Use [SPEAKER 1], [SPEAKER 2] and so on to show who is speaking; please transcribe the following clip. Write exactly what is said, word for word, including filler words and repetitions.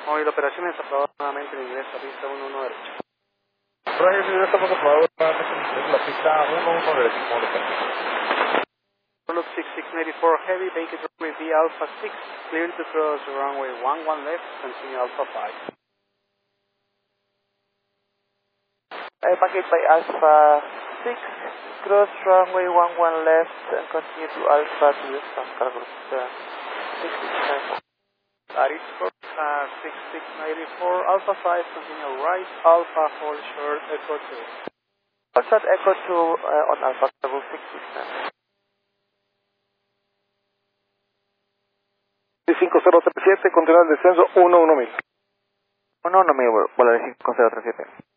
[SPEAKER 1] Hoy la operación es aprobada nuevamente en inglés a pista uno uno derecho.
[SPEAKER 2] Roger, si ya estamos aprobados nuevamente en inglés, la pista uno uno derecho, ¿cómo le parece?
[SPEAKER 1] Look six six eighty-four heavy, vacant runway V Alpha six, clear to cross runway one one left, continue Alpha five.
[SPEAKER 3] Uh, packet by Alpha six, cross runway one one left and continue to Alpha to the San Carlos uh, six six nine.
[SPEAKER 1] Arisco, uh, six six eighty-four, Alpha five, continue right, Alpha hold short, Echo two.
[SPEAKER 3] Passat Echo two uh, on Alpha Carlos six six nine.
[SPEAKER 2] cinco cero tres siete, continúa el descenso uno uno mil.
[SPEAKER 3] uno uno mil, bola de cinco cero tres siete.